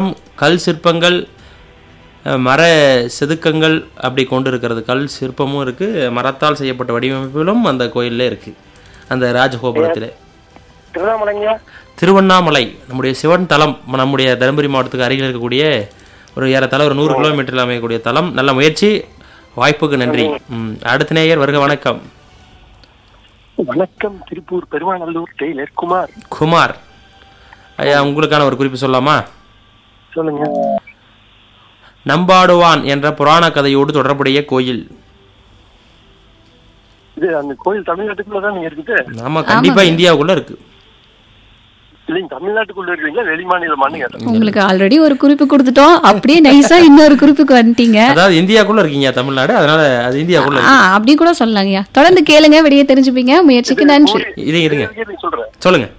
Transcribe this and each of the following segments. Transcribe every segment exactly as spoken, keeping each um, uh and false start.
மரம், கல் சிற்பங்கள், மர செதுக்கங்கள் அப்படி கொண்டு இருக்கிறது. கல் சிற்பமும் இருக்குது, மரத்தால் செய்யப்பட்ட வடிவமைப்புகளும் அந்த கோயிலில் இருக்குது, அந்த ராஜகோபுரத்தில். திருவண்ணாமலைங்க. திருவண்ணாமலை நம்முடைய சிவன் தலம், நம்முடைய தருமபுரி மாவட்டத்துக்கு அருகில் இருக்கக்கூடிய ஒரு ஏறத்தாழ ஒரு நூறு கிலோமீட்டரில் அமையக்கூடிய தலம். நல்ல முயற்சி, வாய்ப்புக்கு நன்றி. ம் அடுத்த நேயர் வருக. வணக்கம். வணக்கம். திருப்பூர் பெருமாநல்லூர் டெய்லர் குமார். குமார் ஐயா, உங்களுக்கான ஒரு குறிப்பு சொல்லலாமா? சொல்லுங்க. நம்பாடுவான் என்ற புராண கதையோடு தொடர்புடைய கோயில். இது அந்த கோயில் தமிழ்நாட்டுக்குள்ளதான் இருக்குது. ஆமா, கண்டிப்பா இந்தியாவுக்குள்ள இருக்கு. இல்லைங்க, தமிழ்நாட்டுக்குள்ள இருக்கீங்களா வெளி மாநிலமானு கேட்டேன். உங்களுக்கு ஆல்ரெடி ஒரு குறிப்பு கொடுத்துட்டோம், அப்படியே நைஸா இன்னொரு குறிப்புக்கு வந்துட்டீங்க. அதாவது இந்தியாக்குள்ள இருக்கீங்க தமிழ்நாடு, அதனால அது இந்தியாக்குள்ள ஆ அப்படி கூட சொல்லலாங்கய்யா. தொடர்ந்து கேளுங்க, வெளியே தெரிஞ்சுப்பீங்க. முயற்சிக்கு நன்றி. இது இருங்க சொல்றேன், சொல்லுங்க.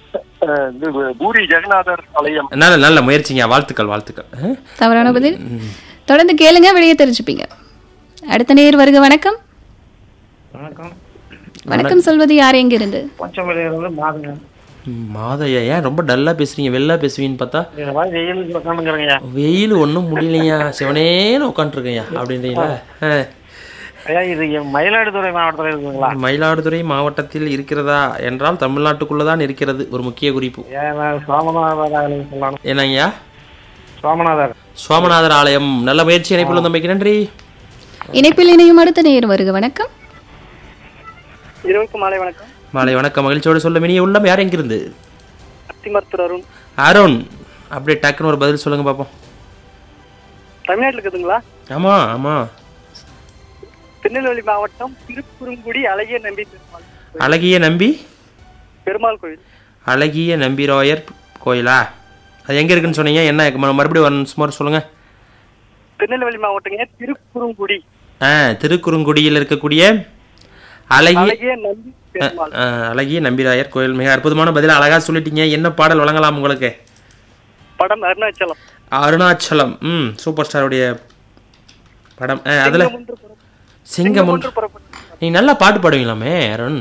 பூரி ஜெகநாதர் ஆலயம். நல்ல நல்ல முயற்சிங்க, வாழ்த்துக்கள் வாழ்த்துக்கள். தவறான பதில். தொடர்ந்து கேளுங்க, வெளியே தெரிஞ்சுப்பீங்க. அடுத்த நேர் வருக. வணக்கம். வணக்கம். வணக்கம் சொல்வது யார், எங்க இருந்து? பச்சைமலையிலிருந்து மாதுங்க. மாதையா, ஏன் ரொம்ப டல்லா பேசுறீங்க? வெள்ளா பேசுவீங்கன்னு பார்த்தா வெயில் உட்காந்துங்கிறங்கய்யா. வெயில் ஒன்றும் முடியலையா, சிவனேன்னு உட்காந்துருக்கையா அப்படின்றீங்களா? ஐயா, இது மயிலாடுதுறை மாவட்டத்தில் இருக்குங்களா? மயிலாடுதுறை மாவட்டத்தில் இருக்கிறதா என்றால் தமிழ்நாட்டுக்குள்ளதான் இருக்கிறது. ஒரு முக்கிய குறிப்பு. சோமநாதர் ஆலயம் சொல்லணும். என்னங்கய்யா? சோமநாதர் சோமநாதர் ஆலயம். நல்ல முயற்சி. இணைப்பில் வந்தமைக்கு நன்றி. இணைப்பில் இணையும் அடுத்த நேர் வருக. வணக்கம். இருவருக்கும் மாலை வணக்கம். மாலை வணக்கம். மகிழ்ச்சியோடு சொல்ல மினிய உள்ளம். யார் எங்கிருந்து? அத்திமருத்துவர் அருண். அருண், அப்படியே டக்குன்னு ஒரு பதில் சொல்லுங்க பாப்போம். தமிழ்நாட்டில் இருக்குதுங்களா? ஆமா ஆமா. திருநெல்வேலி மாவட்டம் திருக்குறுங்குடி அழகிய நம்பி பெருமாள். அழகிய நம்பி பெருமாள் கோயில். அழகிய நம்பிராயர் கோயிலா? அது எங்க இருக்குன்னு சொன்னீங்க? என்ன மறுபடியும் சுமார் சொல்லுங்க. திருநெல்வேலி மாவட்டங்க, திருக்குறுங்குடி. ஆ திருக்குறுங்குடியில் இருக்கக்கூடிய அழகிய நம்பி பெருமாள். அழகிய நம்பிராயர் கோயில். மிக அற்புதமான பதில், அழகா சொல்லிட்டீங்க. என்ன பாடல் வழங்கலாம் உங்களுக்கு? படம் அருணாச்சலம். அருணாச்சலம். ம் சூப்பர் ஸ்டாருடைய படம். அதுல சிங்கம் ஒன்று. நீங்க நல்லா பாட்டு பாடுவீங்களாமே அருண்?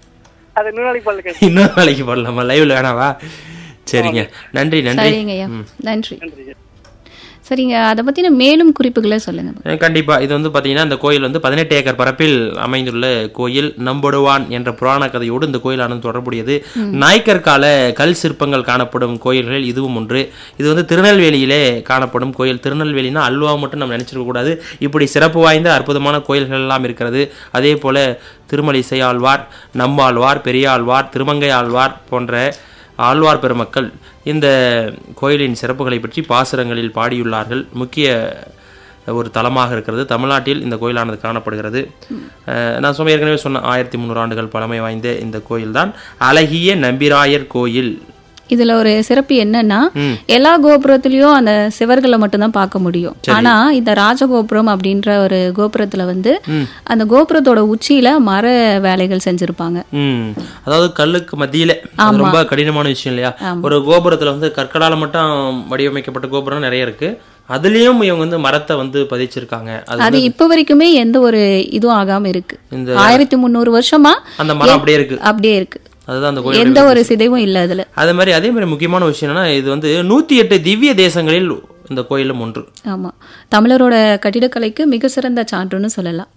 இன்னொரு நாளைக்கு பாடலாமா? லைவ்ல வேணாவா? சரிங்க, நன்றி நன்றி. நன்றி. சரிங்க, அதை பத்தின மேலும் குறிப்புகளை சொல்லுங்க. கண்டிப்பா. இது வந்து பாத்தீங்கன்னா இந்த கோயில் வந்து பதினெட்டு ஏக்கர் பரப்பில் அமைந்துள்ள கோயில். நம்படுவான் என்ற புராண கதையோடு இந்த கோயிலானது தொடர்புடையது. நாயக்கர் கால கல் சிற்பங்கள் காணப்படும் கோயில்கள் இதுவும் ஒன்று. இது வந்து திருநெல்வேலியிலே காணப்படும் கோயில். திருநெல்வேலினா அல்வா மட்டும் நம்ம நினைச்சிருக்க கூடாது. இப்படி சிறப்பு வாய்ந்த அற்புதமான கோயில்கள் எல்லாம் இருக்கிறது. அதே போல திருமலிசை ஆழ்வார், நம்மாழ்வார், பெரியாழ்வார், திருமங்கை ஆழ்வார் போன்ற ஆழ்வார் பெருமக்கள் இந்த கோயிலின் சிறப்புகளை பற்றி பாசுரங்களில் பாடியுள்ளார்கள். முக்கிய ஒரு தலமாக இருக்கிறது. தமிழ்நாட்டில் இந்த கோயிலானது காணப்படுகிறது. நான் சொன்ன ஏற்கனவே சொன்ன ஆயிரத்தி முந்நூறு ஆண்டுகள் பழமை வாய்ந்த இந்த கோயில் தான் அழகிய நம்பிராயர் கோயில். இதுல ஒரு சிறப்பு என்னன்னா, எல்லா கோபுரத்திலயும் அந்த சிவர்களை மட்டும்தான் பார்க்க முடியும். ஆனா இந்த ராஜகோபுரம் அப்படின்ற ஒரு கோபுரத்துல வந்து அந்த கோபுரத்தோட உச்சியில மர வேலைகள் செஞ்சிருப்பாங்க. அதாவது கல்லுக்கு மத்தியில. ரொம்ப கடினமான விஷயம் இல்லையா? ஒரு கோபுரத்துல வந்து கற்களால மட்டும் வடிவமைக்கப்பட்ட கோபுரம் நிறைய இருக்கு. அதுலயும் இவங்க வந்து மரத்தை வந்து பதிச்சிருக்காங்க. அது இப்ப வரைக்குமே எந்த ஒரு இதுவும் ஆகாம இருக்கு. ஆயிரத்தி முன்னூறு வருஷமா அந்த மரம் அப்படியே இருக்கு அப்படியே இருக்கு. அதுதான் அந்த கோயில். எந்த ஒரு சிதைவும் இல்ல அதுல. அதே மாதிரி அதே மாதிரி முக்கியமான விஷயம் என்னன்னா, இது வந்து நூத்தி எட்டு திவ்ய தேசங்களில் இந்த கோயிலும் ஒன்று. ஆமா, தமிழரோட கட்டிடக்கலைக்கு மிக சிறந்த சான்றுன்னு சொல்லலாம்.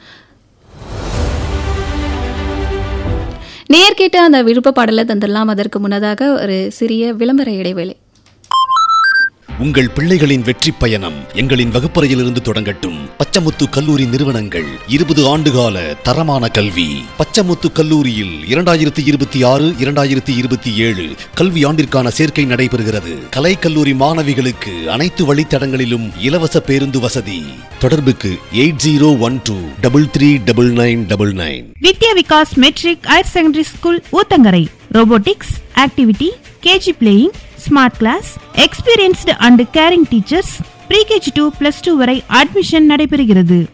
நேர்கிட்ட அந்த விருப்ப பாடலை தந்துடலாம். அதற்கு முன்னதாக ஒரு சிறிய விளம்பர இடைவேளை. உங்கள் பிள்ளைகளின் வெற்றி பயணம் எங்களின் வகுப்பறையிலிருந்து தொடங்கட்டும். பச்சமுத்து கல்லூரி நிறுவனங்கள் இருபது ஆண்டுகால தரமான கல்வி. பச்சமுத்து கல்லூரியில் இரண்டாயிரத்தி இருபத்தி ஆறு இரண்டாயிரத்தி இருபத்தி ஏழு கல்வி ஆண்டிற்கான சேர்க்கை நடைபெறுகிறது. கலை கல்லூரி மாணவிகளுக்கு அனைத்து வழித்தடங்களிலும் இலவச பேருந்து வசதி. தொடர்புக்கு eight zero one two double three double nine double nine. Vidya Vikas matric higher secondary school Uthangarai. Robotics, activity, KG playing, smart class, experienced and carrying teachers. Pre KG two plus two வரை அட்மிஷன் நடைபெறுகிறது.